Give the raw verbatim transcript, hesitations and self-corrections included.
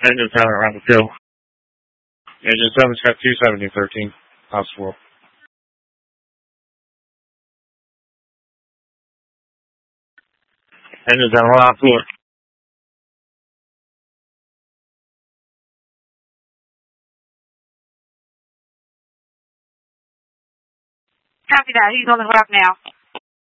Engine seven around the field. Engine seven's got two seventy thirteen. Possible. Engine seven, hold on floor. Copy that. He's on the rock now.